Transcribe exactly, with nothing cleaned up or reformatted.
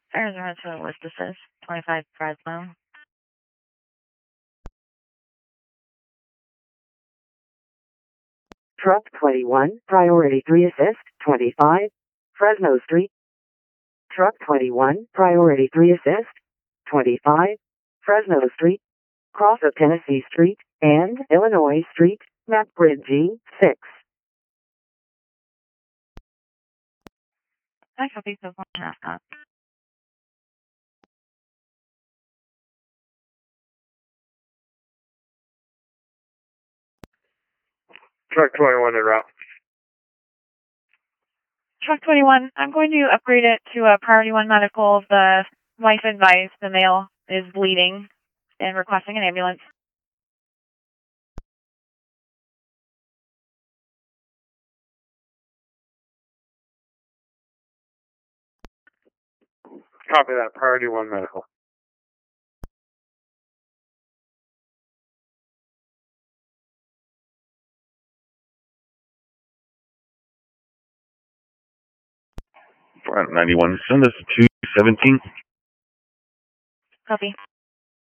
Arizona to the list assist, twenty-five Fresno. Truck twenty-one, priority three assist, twenty-five, Fresno Street. Truck twenty-one, priority three assist, twenty-five, Fresno Street. Cross of Tennessee Street and Illinois Street, map grid G six. I copy, so one half up. Truck twenty-one en route. Truck twenty-one, I'm going to upgrade it to a priority one medical. The wife advised the male is bleeding and requesting an ambulance. Copy that, priority one medical. ninety-one, send us to two seventeen. Copy.